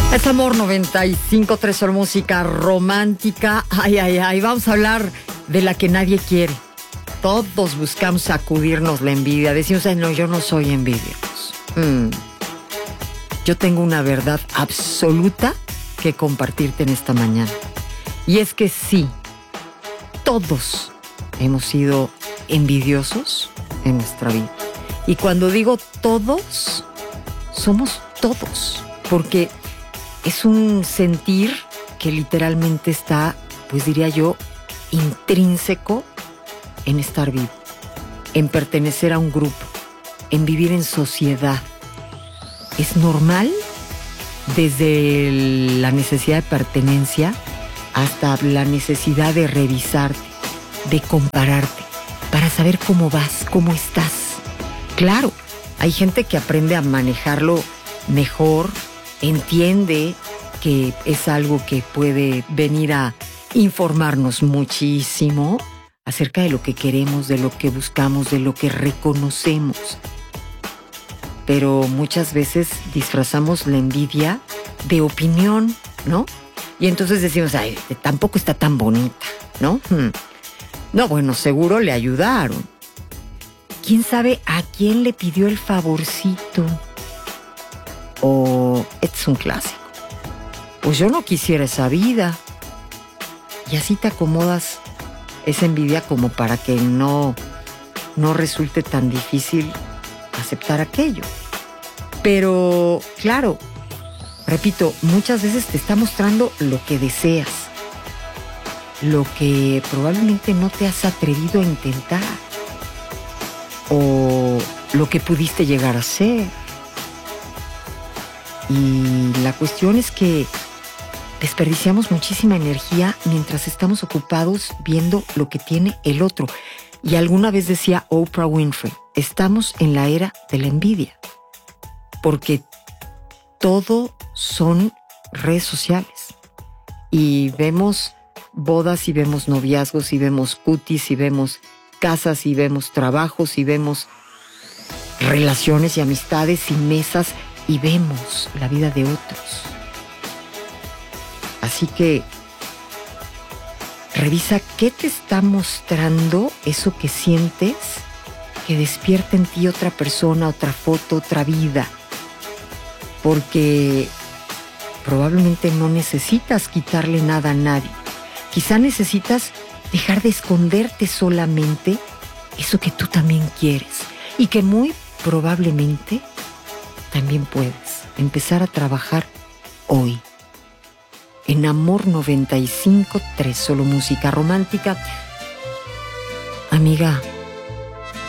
Es Amor 95.3, solo música romántica. Ay, vamos a hablar de la que nadie quiere. Todos buscamos sacudirnos la envidia. Decimos, ay, no, yo no soy envidioso. Yo tengo una verdad absoluta que compartirte en esta mañana. Y es que sí, todos hemos sido envidiosos en nuestra vida. Y cuando digo todos, somos todos. Porque es un sentir que literalmente está, pues diría yo, intrínseco en estar vivo, en pertenecer a un grupo, en vivir en sociedad. Es normal desde la necesidad de pertenencia hasta la necesidad de revisarte, de compararte, para saber cómo vas, cómo estás. Claro, hay gente que aprende a manejarlo mejor, entiende que es algo que puede venir a informarnos muchísimo acerca de lo que queremos, de lo que buscamos, de lo que reconocemos. Pero muchas veces disfrazamos la envidia de opinión, ¿no? Y entonces decimos, ay, tampoco está tan bonita, ¿no? No, bueno, seguro le ayudaron. ¿Quién sabe a quién le pidió el favorcito? O es un clásico. Pues yo no quisiera esa vida. Y así te acomodas esa envidia como para que no resulte tan difícil aceptar aquello. Pero, claro, repito, muchas veces te está mostrando lo que deseas, lo que probablemente no te has atrevido a intentar, o lo que pudiste llegar a ser. Y la cuestión es que desperdiciamos muchísima energía mientras estamos ocupados viendo lo que tiene el otro. Y alguna vez decía Oprah Winfrey, estamos en la era de la envidia, porque todo son redes sociales. Y vemos bodas y vemos noviazgos y vemos cutis y vemos casas y vemos trabajos y vemos relaciones y amistades y mesas y vemos la vida de otros. Así que revisa qué te está mostrando eso que sientes que despierta en ti otra persona, otra foto, otra vida. Porque probablemente no necesitas quitarle nada a nadie. Quizá necesitas dejar de esconderte solamente eso que tú también quieres y que muy probablemente también puedes empezar a trabajar hoy. En Amor 95.3, solo música romántica. Amiga,